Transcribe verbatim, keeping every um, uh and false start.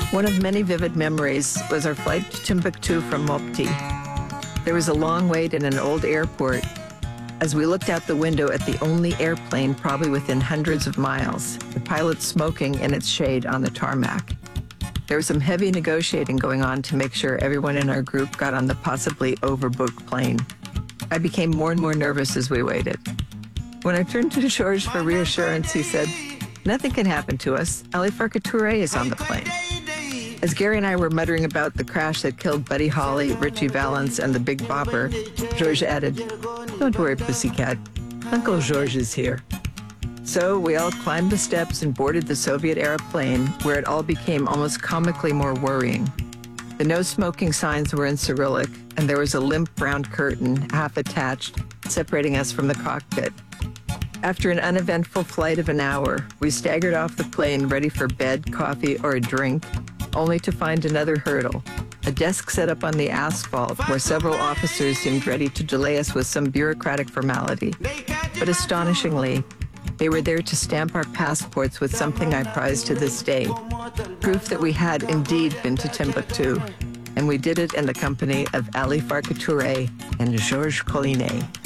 One of many vivid memories was our flight to Timbuktu from Mopti. There was a long wait in an old airport as we looked out the window at the only airplane probably within hundreds of miles, the pilot smoking in its shade on the tarmac. There was some heavy negotiating going on to make sure everyone in our group got on the possibly overbooked plane. I became more and more nervous as we waited. When I turned to George for reassurance, he said, "Nothing can happen to us. Ali Farka Touré is on the plane." As Gary and I were muttering about the crash that killed Buddy Holly, Richie Valens, and the Big Bopper, George added, "Don't worry, pussycat. Uncle George is here." So we all climbed the steps and boarded the Soviet-era plane, where it all became almost comically more worrying. The no-smoking signs were in Cyrillic, and there was a limp brown curtain, half attached, separating us from the cockpit. After an uneventful flight of an hour, we staggered off the plane ready for bed, coffee, or a drink, only to find another hurdle, a desk set up on the asphalt where several officers seemed ready to delay us with some bureaucratic formality. But astonishingly, they were there to stamp our passports with something I prize to this day, proof that we had indeed been to Timbuktu, and we did it in the company of Ali Farka Touré and Georges Collinet.